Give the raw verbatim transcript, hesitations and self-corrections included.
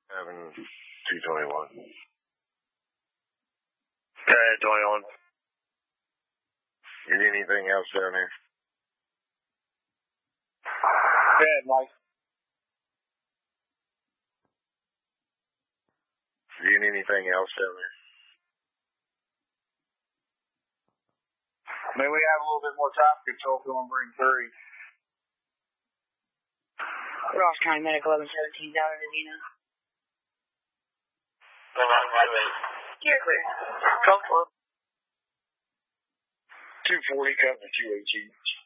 Seven two twenty-one. Okay, twenty-one. You need anything else down there? Go ahead, Mike. Do you need anything else down there? May we have a little bit more traffic control if we want to bring three? Ross County Medical eleven seventeen down in Medina. You're clear. Come for two forty, coming to two eighteen.